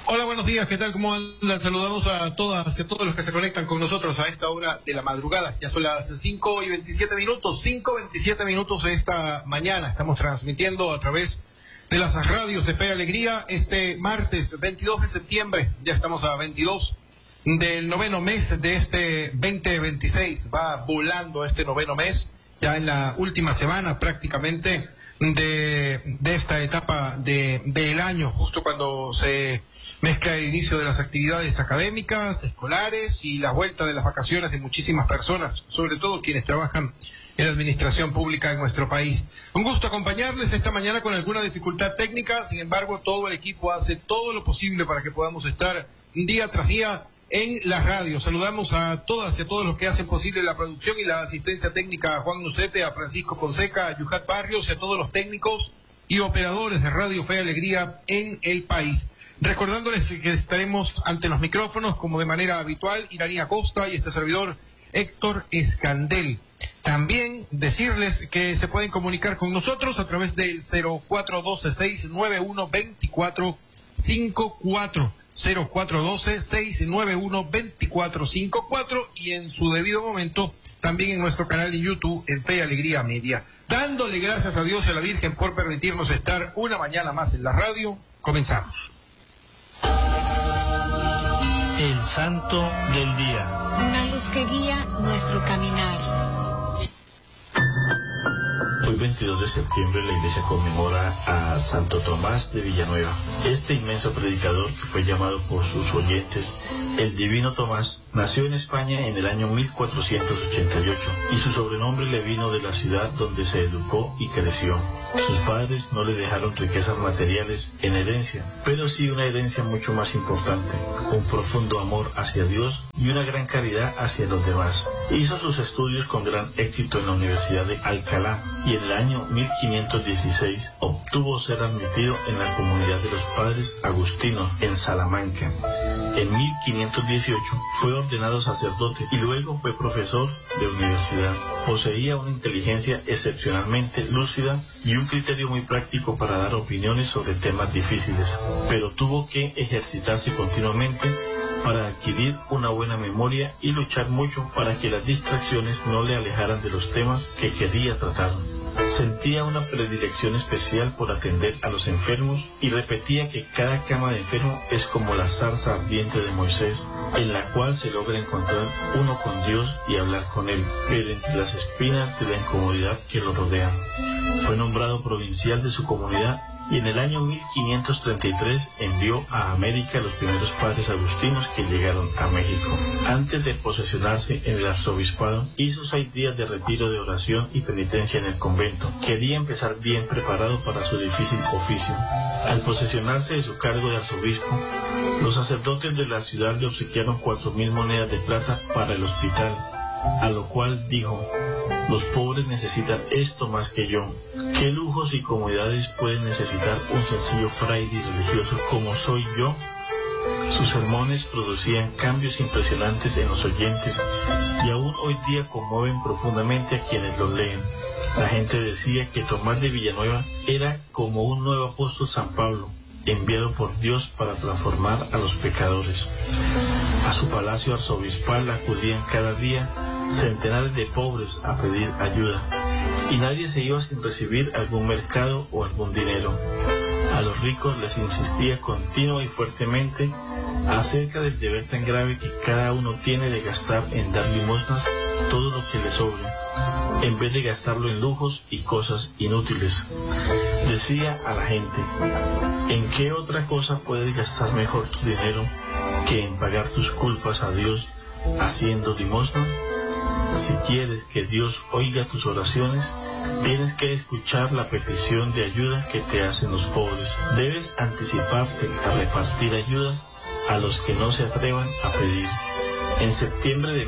Hola, buenos días, ¿qué tal? ¿Cómo andan? Saludamos a todas y a todos los que se conectan con nosotros a esta hora de la madrugada. Ya son las 5:27 minutos, 5:27 minutos de esta mañana. Estamos transmitiendo a través de las radios de Fe y Alegría este martes 22 de septiembre. Ya estamos a 22 del noveno mes de este 2026. Va volando este noveno mes, ya en la última semana prácticamente de esta etapa del año, justo cuando se mezcla el inicio de las actividades académicas, escolares y la vuelta de las vacaciones de muchísimas personas, sobre todo quienes trabajan en la administración pública en nuestro país. Un gusto acompañarles esta mañana con alguna dificultad técnica, sin embargo todo el equipo hace todo lo posible para que podamos estar día tras día en la radio. Saludamos a todas y a todos los que hacen posible la producción y la asistencia técnica, a Juan Nucete, a Francisco Fonseca, a Yuhat Barrios y a todos los técnicos y operadores de Radio Fe y Alegría en el país. Recordándoles que estaremos ante los micrófonos como de manera habitual, Iranía Costa y este servidor Héctor Escandel. También decirles que se pueden comunicar con nosotros a través del 0412-691-2454, 0412-691-2454 y en su debido momento también en nuestro canal de YouTube en Fe y Alegría Media. Dándole gracias a Dios y a la Virgen por permitirnos estar una mañana más en la radio, comenzamos. El Santo del Día. Una luz que guía nuestro caminar. Hoy 22 de septiembre la iglesia conmemora a Santo Tomás de Villanueva. Este inmenso predicador, que fue llamado por sus oyentes el Divino Tomás, nació en España en el año 1488 y su sobrenombre le vino de la ciudad donde se educó y creció. Sus padres no le dejaron riquezas materiales en herencia, pero sí una herencia mucho más importante, un profundo amor hacia Dios y una gran caridad hacia los demás. Hizo sus estudios con gran éxito en la Universidad de Alcalá y en el año 1516 obtuvo ser admitido en la comunidad de los padres agustinos en Salamanca. En 1518 fue ordenado sacerdote y luego fue profesor de universidad. Poseía una inteligencia excepcionalmente lúcida y un criterio muy práctico para dar opiniones sobre temas difíciles, pero tuvo que ejercitarse continuamente para adquirir una buena memoria y luchar mucho para que las distracciones no le alejaran de los temas que quería tratar. Sentía una predilección especial por atender a los enfermos y repetía que cada cama de enfermo es como la zarza ardiente de Moisés, en la cual se logra encontrar uno con Dios y hablar con Él, pero entre las espinas de la incomodidad que lo rodea. Fue nombrado provincial de su comunidad y en el año 1533 envió a América los primeros padres agustinos que llegaron a México. Antes de posesionarse en el arzobispado, hizo 6 días de retiro de oración y penitencia en el convento. Quería empezar bien preparado para su difícil oficio. Al posesionarse de su cargo de arzobispo, los sacerdotes de la ciudad le obsequiaron 4,000 monedas de plata para el hospital, a lo cual dijo: los pobres necesitan esto más que yo. ¿Qué lujos y comodidades puede necesitar un sencillo fraile y religioso como soy yo? Sus sermones producían cambios impresionantes en los oyentes y aún hoy día conmueven profundamente a quienes los leen. La gente decía que Tomás de Villanueva era como un nuevo apóstol San Pablo, enviado por Dios para transformar a los pecadores. A su palacio arzobispal acudían cada día centenares de pobres a pedir ayuda, y nadie se iba sin recibir algún mercado o algún dinero. A los ricos les insistía continua y fuertemente acerca del deber tan grave que cada uno tiene de gastar en dar limosnas todo lo que le sobre, en vez de gastarlo en lujos y cosas inútiles. Decía a la gente: ¿en qué otra cosa puedes gastar mejor tu dinero que en pagar tus culpas a Dios haciendo limosna? Si quieres que Dios oiga tus oraciones, tienes que escuchar la petición de ayuda que te hacen los pobres. Debes anticiparte a repartir ayuda a los que no se atrevan a pedir. En septiembre de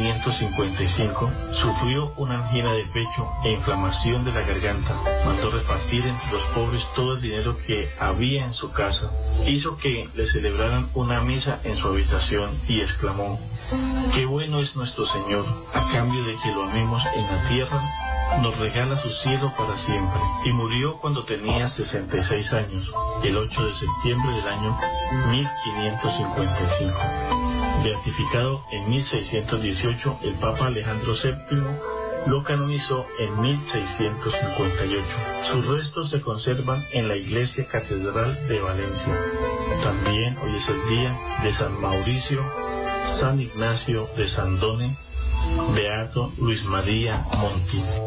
1555 sufrió una angina de pecho e inflamación de la garganta. Mandó repartir entre los pobres todo el dinero que había en su casa. Hizo que le celebraran una misa en su habitación y exclamó: «Qué bueno es nuestro Señor, a cambio de que lo amemos en la tierra, nos regala su cielo para siempre, y murió cuando tenía 66 años, el 8 de septiembre del año 1555. Beatificado en 1618, el Papa Alejandro VII lo canonizó en 1658. Sus restos se conservan en la Iglesia Catedral de Valencia. También hoy es el día de San Mauricio, San Ignacio de Sandone, Beato Luis María Monti.